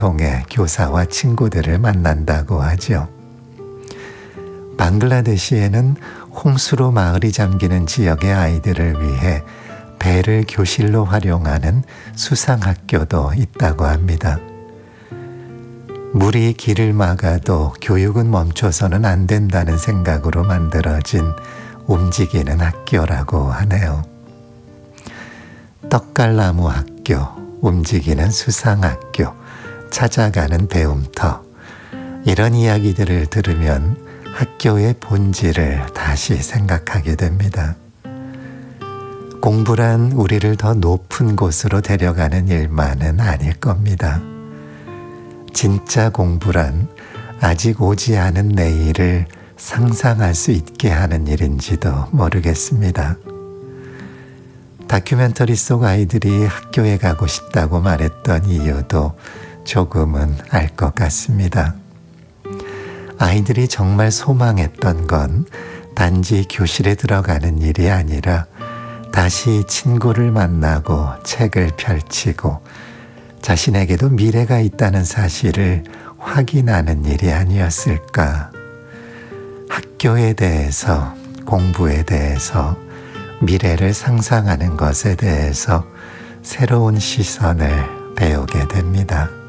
통해 교사와 친구들을 만난다고 하죠. 방글라데시에는 홍수로 마을이 잠기는 지역의 아이들을 위해 배를 교실로 활용하는 수상학교도 있다고 합니다. 물이 길을 막아도 교육은 멈춰서는 안 된다는 생각으로 만들어진 움직이는 학교라고 하네요. 떡갈나무 학교, 움직이는 수상학교, 찾아가는 배움터, 이런 이야기들을 들으면 학교의 본질을 다시 생각하게 됩니다. 공부란 우리를 더 높은 곳으로 데려가는 일만은 아닐 겁니다. 진짜 공부란 아직 오지 않은 내일을 상상할 수 있게 하는 일인지도 모르겠습니다. 다큐멘터리 속 아이들이 학교에 가고 싶다고 말했던 이유도 조금은 알 것 같습니다. 아이들이 정말 소망했던 건 단지 교실에 들어가는 일이 아니라 다시 친구를 만나고 책을 펼치고 자신에게도 미래가 있다는 사실을 확인하는 일이 아니었을까. 학교에 대해서, 공부에 대해서, 미래를 상상하는 것에 대해서 새로운 시선을 배우게 됩니다.